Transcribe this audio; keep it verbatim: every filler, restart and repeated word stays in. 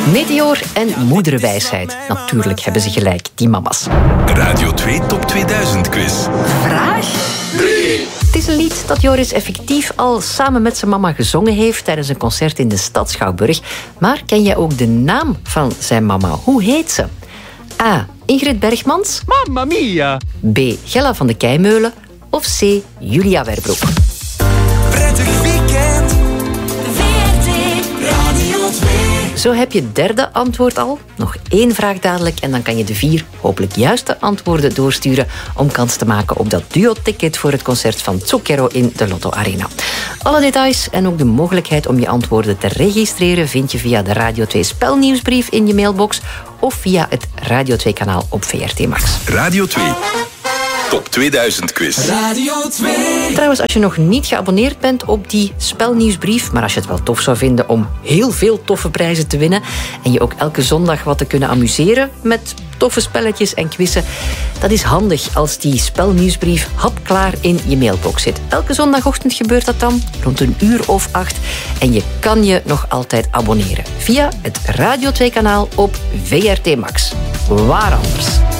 Meteor en moederwijsheid. Natuurlijk hebben ze gelijk, die mama's. Radio twee Top tweeduizend Quiz. Vraag drie. Het is een lied dat Joris effectief al samen met zijn mama gezongen heeft tijdens een concert in de stad Schouwburg. Maar ken jij ook de naam van zijn mama? Hoe heet ze? A. Ingrid Bergmans. Mamma mia! B. Gella van de Keimeulen. Of C. Julia Werbroek. Prettig weekend. V R T Radio twee. Zo heb je het derde antwoord al. Nog één vraag dadelijk en dan kan je de vier hopelijk juiste antwoorden doorsturen om kans te maken op dat duo-ticket voor het concert van Zucchero in de Lotto Arena. Alle details en ook de mogelijkheid om je antwoorden te registreren vind je via de Radio twee spelnieuwsbrief in je mailbox of via het Radio twee kanaal op V R T Max. Radio twee Top tweeduizend Quiz. Radio twee. Trouwens, als je nog niet geabonneerd bent op die spelnieuwsbrief, maar als je het wel tof zou vinden om heel veel toffe prijzen te winnen en je ook elke zondag wat te kunnen amuseren met toffe spelletjes en quizzen, dat is handig als die spelnieuwsbrief hapklaar in je mailbox zit. Elke zondagochtend gebeurt dat dan, rond een uur of acht. En je kan je nog altijd abonneren via het Radio twee kanaal op V R T Max. Waar anders?